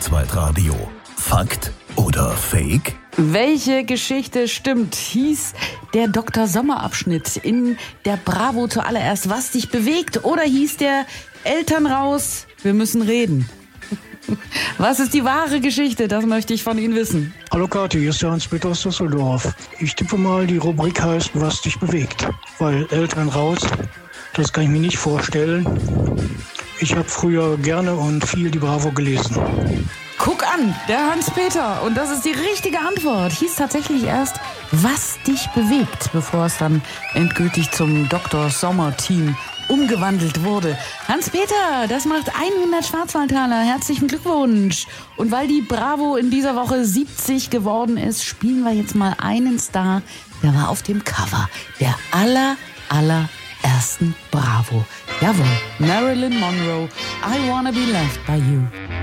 Schwarzwaldradio. Fakt oder Fake? Welche Geschichte stimmt, hieß der Dr. Sommer-Abschnitt in der Bravo zuallererst, was dich bewegt? Oder hieß der Eltern raus, wir müssen reden? Was ist die wahre Geschichte? Das möchte ich von Ihnen wissen. Hallo Kathi, hier ist der Hans-Peter aus Düsseldorf. Ich tippe mal, die Rubrik heißt, was dich bewegt. Weil Eltern raus, das kann ich mir nicht vorstellen. Ich habe früher gerne und viel die Bravo gelesen. Guck an, der Hans-Peter. Und das ist die richtige Antwort. Hieß tatsächlich erst, was dich bewegt, bevor es dann endgültig zum Dr. Sommer-Team umgewandelt wurde. Hans-Peter, das macht 100 Schwarzwaldtaler. Herzlichen Glückwunsch. Und weil die Bravo in dieser Woche 70 geworden ist, spielen wir jetzt mal einen Star, der war auf dem Cover der allerersten Bravo. Jawohl, Marilyn Monroe, I Wanna Be Loved by You.